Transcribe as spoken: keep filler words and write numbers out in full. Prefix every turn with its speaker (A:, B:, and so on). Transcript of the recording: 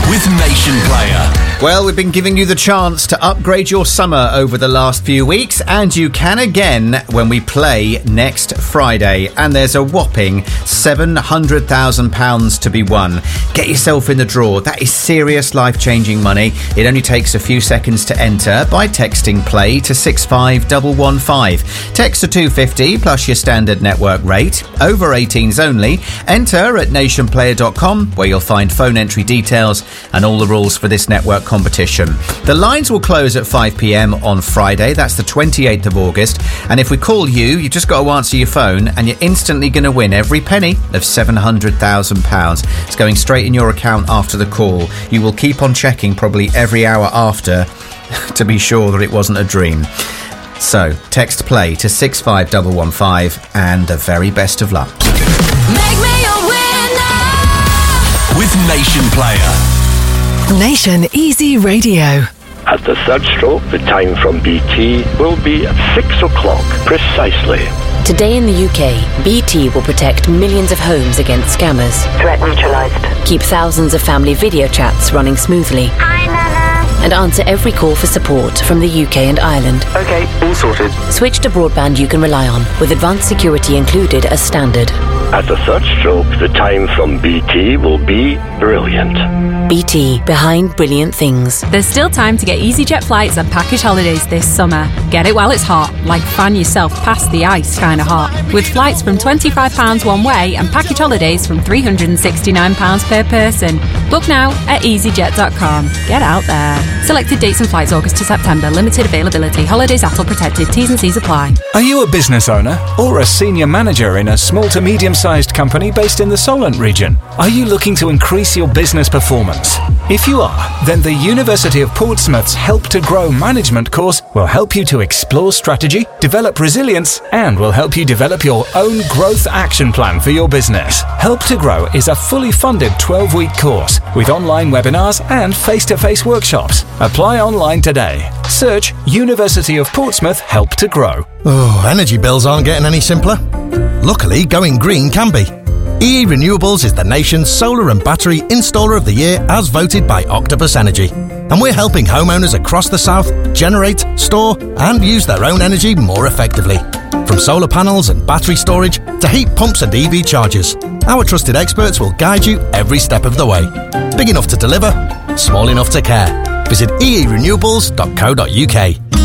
A: with Nation Player.
B: Well, we've been giving you the chance to upgrade your summer over the last few weeks, and you can again when we play next Friday. And there's a whopping seven hundred thousand pounds to be won. Get yourself in the draw. That is serious life-changing money. It only takes a few seconds to enter by texting play to six five one one five. Text to two fifty plus your standard network rate. Over eighteens only. Enter at nation player dot com, where you'll find phone entry details and all the rules for this network competition. The lines will close at five p.m. on Friday. That's the twenty-eighth of August. And if we call you, you've just got to answer your phone and you're instantly going to win every penny of seven hundred thousand pounds. It's going straight in your account after the call. You will keep on checking probably every hour after to be sure that it wasn't a dream. So, text play to six five one one five and the very best of luck.
C: Make me a winner
A: with Nation Player.
D: Nation Easy Radio.
E: At the third stroke, the time from B T will be at six o'clock precisely.
F: Today in the U K, B T will protect millions of homes against scammers.
G: Threat neutralised.
F: Keep thousands of family video chats running smoothly.
G: Hi, Nana.
F: And answer every call for support from the U K and Ireland.
E: Okay, all sorted.
F: Switch to broadband you can rely on, with advanced security included as standard.
E: At the third stroke, the time from B T will be brilliant.
F: B T, behind brilliant things.
H: There's still time to get EasyJet flights and package holidays this summer. Get it while it's hot, like fan yourself past the ice kind of hot. With flights from twenty-five pounds one way and package holidays from three hundred sixty-nine pounds per person. Book now at easyjet dot com. Get out there. Selected dates and flights August to September. Limited availability. Holidays A T L protected. T's and C's apply.
I: Are you a business owner or a senior manager in a small to medium-sized company based in the Solent region? Are you looking to increase your business performance? If you are, then the University of Portsmouth's Help to Grow management course will help you to explore strategy, develop resilience, and will help you develop your own growth action plan for your business. Help to Grow is a fully funded twelve-week course with online webinars and face-to-face workshops. Apply online today. Search University of Portsmouth Help to Grow.
J: Oh, energy bills aren't getting any simpler. Luckily, going green can be. E E Renewables is the nation's solar and battery installer of the year as voted by Octopus Energy. And we're helping homeowners across the south generate, store and use their own energy more effectively. From solar panels and battery storage to heat pumps and E V chargers, our trusted experts will guide you every step of the way. Big enough to deliver, small enough to care. Visit e e renewables dot co dot u k.